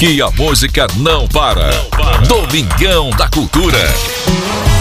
Aqui a música não para. Domingão da Cultura.